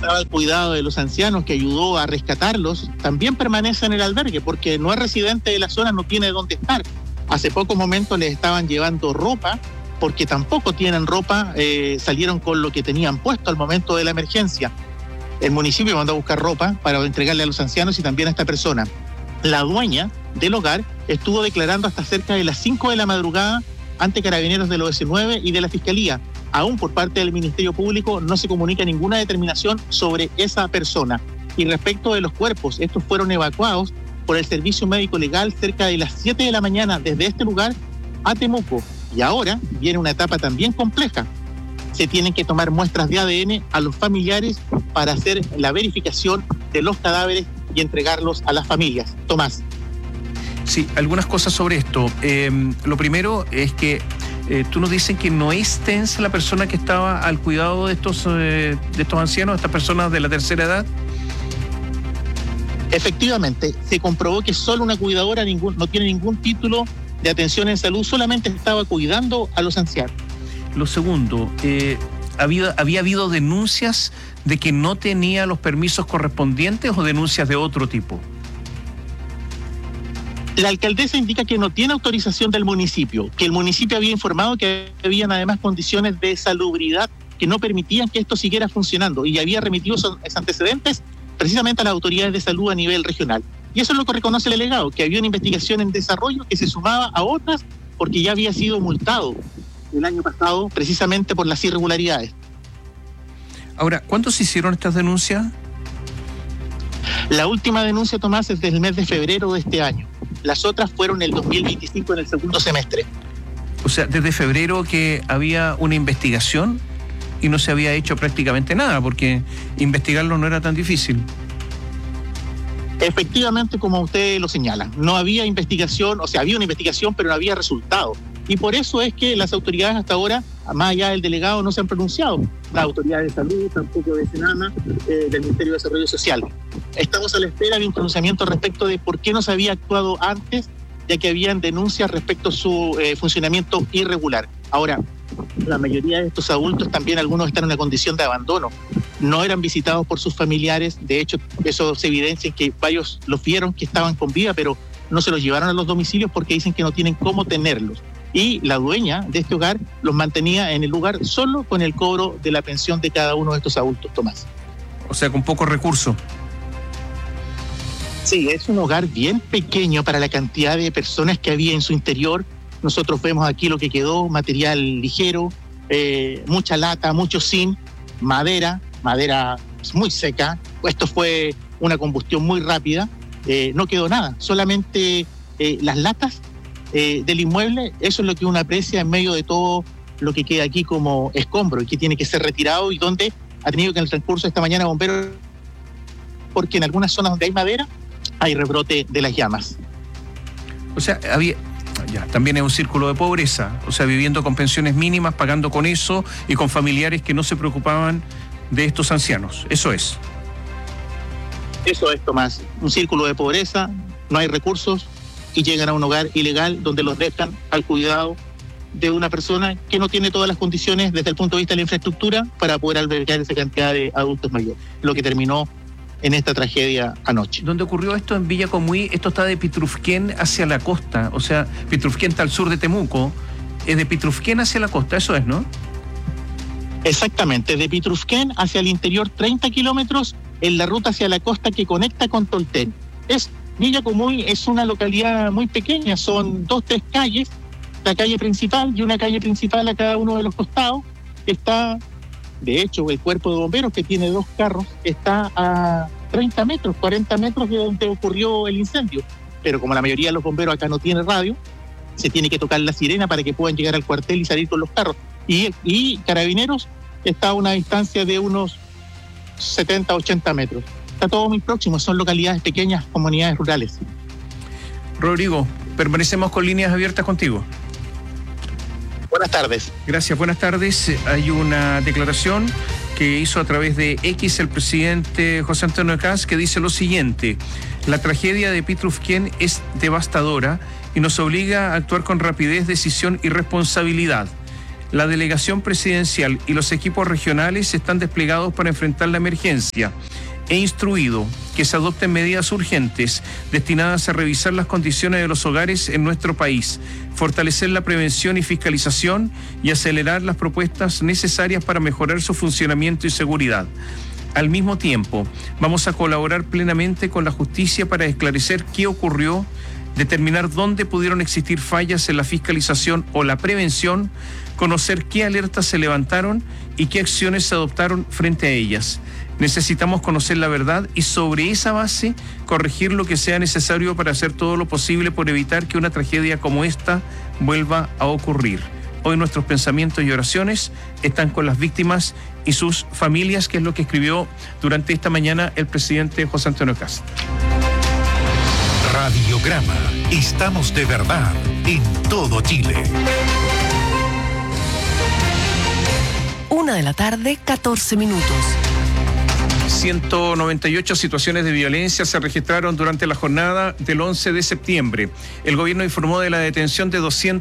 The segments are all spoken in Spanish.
estaba al cuidado de los ancianos, que ayudó a rescatarlos, también permanece en el albergue porque no es residente de la zona, no tiene dónde estar. Hace pocos momentos les estaban llevando ropa porque tampoco tienen ropa, salieron con lo que tenían puesto al momento de la emergencia. El municipio mandó a buscar ropa para entregarle a los ancianos y también a esta persona. La dueña del hogar estuvo declarando hasta cerca de las 5 de la madrugada ante carabineros del OS9 y de la Fiscalía. Aún por parte del Ministerio Público no se comunica ninguna determinación sobre esa persona. Y respecto de los cuerpos, estos fueron evacuados por el Servicio Médico Legal cerca de las 7 de la mañana desde este lugar a Temuco. Y ahora viene una etapa también compleja. Se tienen que tomar muestras de ADN a los familiares para hacer la verificación de los cadáveres y entregarlos a las familias. Tomás. Sí, algunas cosas sobre esto. Lo primero es que tú nos dicen que no es tensa la persona que estaba al cuidado de estos ancianos, estas personas de la tercera edad. Efectivamente, se comprobó que solo una cuidadora no tiene ningún título de atención en salud, solamente estaba cuidando a los ancianos. Lo segundo, ¿había habido denuncias de que no tenía los permisos correspondientes o denuncias de otro tipo? La alcaldesa indica que no tiene autorización del municipio, que el municipio había informado que habían además condiciones de salubridad que no permitían que esto siguiera funcionando y había remitido esos antecedentes precisamente a las autoridades de salud a nivel regional. Y eso es lo que reconoce el delegado, que había una investigación en desarrollo que se sumaba a otras porque ya había sido multado el año pasado precisamente por las irregularidades. Ahora, ¿cuándo se hicieron estas denuncias? La última denuncia, Tomás, es del mes de febrero de este año. Las otras fueron el 2025 en el segundo semestre. O sea, desde febrero que había una investigación y no se había hecho prácticamente nada, porque investigarlo no era tan difícil. Efectivamente, como usted lo señala, no había investigación, o sea, había una investigación, pero no había resultado. Y por eso es que las autoridades hasta ahora, más allá del delegado, no se han pronunciado. Las autoridades de salud, tampoco de Senama, del Ministerio de Desarrollo Social. Estamos a la espera de un pronunciamiento respecto de por qué no se había actuado antes, ya que habían denuncias respecto a su funcionamiento irregular. Ahora, la mayoría de estos adultos, también algunos están en una condición de abandono. No eran visitados por sus familiares. De hecho, eso se evidencia en que varios los vieron que estaban con vida, pero no se los llevaron a los domicilios porque dicen que no tienen cómo tenerlos. Y la dueña de este hogar los mantenía en el lugar solo con el cobro de la pensión de cada uno de estos adultos, Tomás. O sea, con pocos recursos. Sí, es un hogar bien pequeño para la cantidad de personas que había en su interior. Nosotros vemos aquí lo que quedó, material ligero, mucha lata, mucho zinc, madera muy seca. Esto fue una combustión muy rápida. No quedó nada, solamente las latas del inmueble. Eso es lo que uno aprecia en medio de todo lo que queda aquí como escombro y que tiene que ser retirado, y donde ha tenido que en el transcurso de esta mañana bomberos, porque en algunas zonas donde hay madera hay rebrote de las llamas. O sea, también es un círculo de pobreza, o sea, viviendo con pensiones mínimas, pagando con eso y con familiares que no se preocupaban de estos ancianos. Eso es, Tomás, un círculo de pobreza, no hay recursos y llegan a un hogar ilegal donde los dejan al cuidado de una persona que no tiene todas las condiciones desde el punto de vista de la infraestructura para poder albergar esa cantidad de adultos mayores, lo que terminó en esta tragedia anoche. ¿Dónde ocurrió esto? En Villa Comuy. Esto está de Pitrufquén hacia la costa, o sea, Pitrufquén está al sur de Temuco, es de Pitrufquén hacia la costa, eso es, ¿no? Exactamente, de Pitrufquén hacia el interior 30 kilómetros en la ruta hacia la costa que conecta con Tolten. Villa Comuy es una localidad muy pequeña, son 2-3 calles, la calle principal y una calle principal a cada uno de los costados. Está, de hecho, el cuerpo de bomberos, que tiene 2 carros, está a 30 metros, 40 metros de donde ocurrió el incendio. Pero como la mayoría de los bomberos acá no tiene radio, se tiene que tocar la sirena para que puedan llegar al cuartel y salir con los carros. Y Carabineros está a una distancia de unos 70, 80 metros. Está todo muy próximo, son localidades pequeñas, comunidades rurales. Rodrigo, permanecemos con líneas abiertas contigo. Buenas tardes. Gracias, buenas tardes. Hay una declaración que hizo a través de X el presidente José Antonio Kast, que dice lo siguiente: la tragedia de Pitrufquén es devastadora y nos obliga a actuar con rapidez, decisión y responsabilidad. La delegación presidencial y los equipos regionales están desplegados para enfrentar la emergencia. He instruido que se adopten medidas urgentes destinadas a revisar las condiciones de los hogares en nuestro país, fortalecer la prevención y fiscalización y acelerar las propuestas necesarias para mejorar su funcionamiento y seguridad. Al mismo tiempo, vamos a colaborar plenamente con la justicia para esclarecer qué ocurrió, determinar dónde pudieron existir fallas en la fiscalización o la prevención, conocer qué alertas se levantaron y qué acciones se adoptaron frente a ellas. Necesitamos conocer la verdad y sobre esa base corregir lo que sea necesario para hacer todo lo posible por evitar que una tragedia como esta vuelva a ocurrir. Hoy nuestros pensamientos y oraciones están con las víctimas y sus familias, que es lo que escribió durante esta mañana el presidente José Antonio Kast. Radiograma. Estamos de verdad en todo Chile. 1:14 p.m. 198 situaciones de violencia se registraron durante la jornada del 11 de septiembre. El gobierno informó de la detención de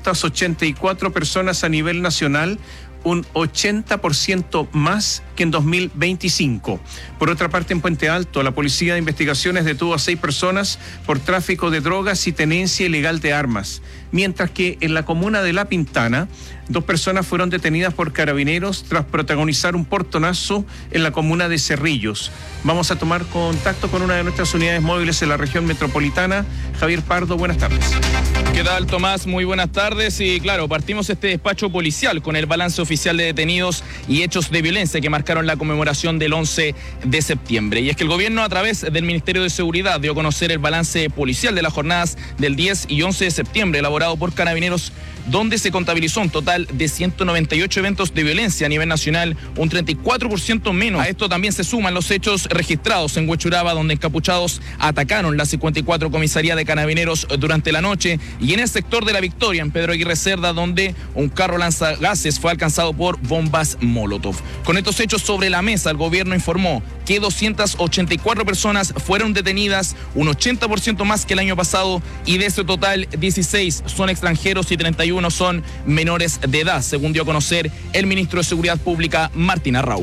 284 personas a nivel nacional, un 80% más que en 2025. Por otra parte, en Puente Alto, la Policía de Investigaciones detuvo a 6 personas por tráfico de drogas y tenencia ilegal de armas, mientras que en la comuna de La Pintana, 2 personas fueron detenidas por carabineros tras protagonizar un portonazo en la comuna de Cerrillos. Vamos a tomar contacto con una de nuestras unidades móviles en la región metropolitana. Javier Pardo, buenas tardes. ¿Qué tal, Tomás? Muy buenas tardes. Y claro, partimos este despacho policial con el balance oficial de detenidos y hechos de violencia que marcaron la conmemoración del 11 de septiembre. Y es que el gobierno, a través del Ministerio de Seguridad, dio a conocer el balance policial de las jornadas del 10 y 11 de septiembre, elaborado por Carabineros, donde se contabilizó un total de 198 eventos de violencia a nivel nacional, un 34% menos. A esto también se suman los hechos registrados en Huechuraba, donde encapuchados atacaron la 54 comisaría de Carabineros durante la noche, y en el sector de La Victoria, en Pedro Aguirre Cerda, donde un carro lanzagases fue alcanzado por bombas Molotov. Con estos hechos sobre la mesa, el gobierno informó que 284 personas fueron detenidas, un 80% más que el año pasado, y de ese total 16 son extranjeros y 31 son menores de edad, según dio a conocer el ministro de Seguridad Pública, Martín Arrau.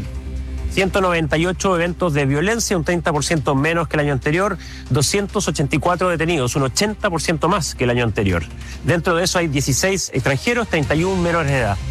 198 eventos de violencia, un 30% menos que el año anterior, 284 detenidos, un 80% más que el año anterior. Dentro de eso hay 16 extranjeros, 31 menores de edad.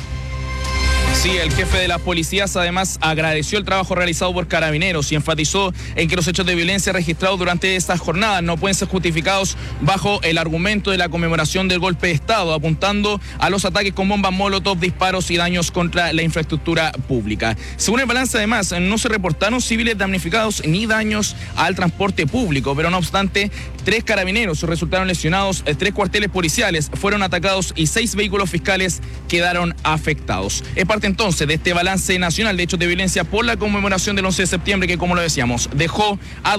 Sí, el jefe de las policías además agradeció el trabajo realizado por Carabineros y enfatizó en que los hechos de violencia registrados durante estas jornadas no pueden ser justificados bajo el argumento de la conmemoración del golpe de Estado, apuntando a los ataques con bombas Molotov, disparos y daños contra la infraestructura pública. Según el balance, además, no se reportaron civiles damnificados ni daños al transporte público, pero no obstante, 3 carabineros resultaron lesionados, 3 cuarteles policiales fueron atacados y 6 vehículos fiscales quedaron afectados. Es parte entonces de este balance nacional de hechos de violencia por la conmemoración del 11 de septiembre que, como lo decíamos, dejó a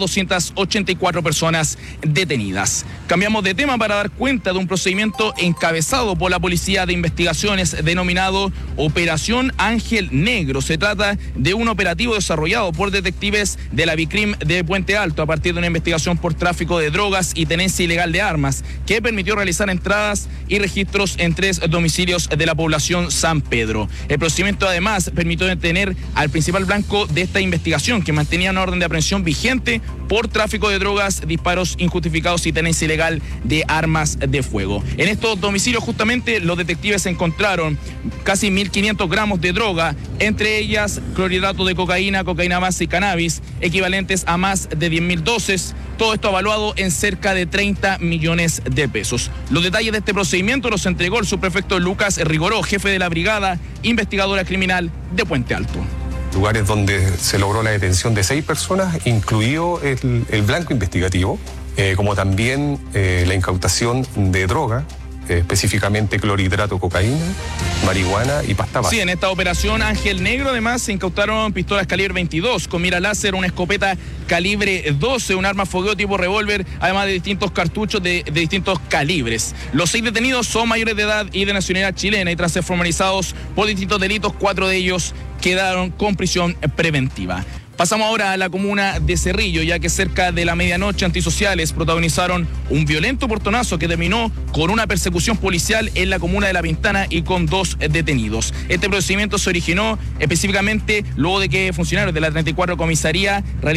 284 personas detenidas. Cambiamos de tema para dar cuenta de un procedimiento encabezado por la Policía de Investigaciones denominado Operación Ángel Negro. Se trata de un operativo desarrollado por detectives de la BICRIM de Puente Alto a partir de una investigación por tráfico de drogas y tenencia ilegal de armas, que permitió realizar entradas y registros en 3 domicilios de la población San Pedro. El procedimiento además permitió detener al principal blanco de esta investigación, que mantenía una orden de aprehensión vigente por tráfico de drogas, disparos injustificados y tenencia ilegal de armas de fuego. En estos domicilios justamente los detectives encontraron casi 1.500 gramos de droga, entre ellas clorhidrato de cocaína, cocaína base y cannabis, equivalentes a más de 10.000 dosis. Todo esto evaluado en cerca de 30 millones de pesos. Los detalles de este procedimiento los entregó el subprefecto Lucas Rigoró, jefe de la Brigada Investigadora Criminal de Puente Alto. Lugares donde se logró la detención de 6 personas, incluido el blanco investigativo, como también la incautación de droga, específicamente clorhidrato, cocaína, marihuana y pasta base. Sí, en esta operación Ángel Negro además se incautaron pistolas calibre 22 con mira láser, una escopeta calibre 12, un arma fogueo tipo revólver, además de distintos cartuchos de distintos calibres. Los 6 detenidos son mayores de edad y de nacionalidad chilena, y tras ser formalizados por distintos delitos, 4 de ellos quedaron con prisión preventiva. Pasamos ahora a la comuna de Cerrillo, ya que cerca de la medianoche antisociales protagonizaron un violento portonazo que terminó con una persecución policial en la comuna de La Pintana y con 2 detenidos. Este procedimiento se originó específicamente luego de que funcionarios de la 34 comisaría